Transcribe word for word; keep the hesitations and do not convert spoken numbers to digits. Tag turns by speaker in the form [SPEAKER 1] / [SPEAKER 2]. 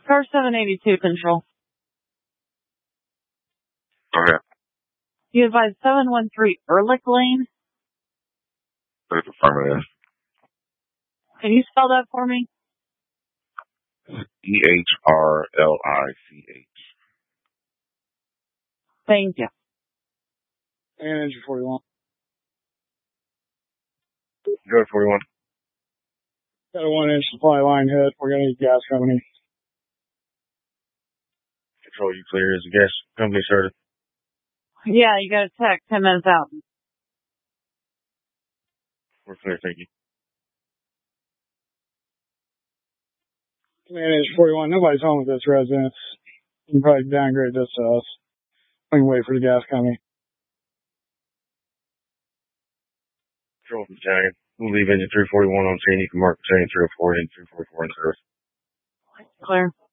[SPEAKER 1] Car seven eighty-two control.
[SPEAKER 2] Okay.
[SPEAKER 1] You advise seven one three Ehrlich Lane.
[SPEAKER 2] That's affirmative.
[SPEAKER 1] Can you spell that for me?
[SPEAKER 2] E H R L I C H.
[SPEAKER 1] Thank you.
[SPEAKER 3] And engine forty-one.
[SPEAKER 2] Go forty-one.
[SPEAKER 3] Got a one inch supply line hit. We're going to need gas company.
[SPEAKER 2] Control, you clear. Is the gas company started?
[SPEAKER 1] Yeah, you got a text ten minutes out.
[SPEAKER 2] We're clear, thank you.
[SPEAKER 3] Command engine forty-one. Nobody's home with this residence. You can probably downgrade this to us. We can wait for the gas company.
[SPEAKER 2] Control from Italian. We'll leave engine three forty-one on scene. You can mark Italian three oh four and three forty-four in service.
[SPEAKER 1] Clear.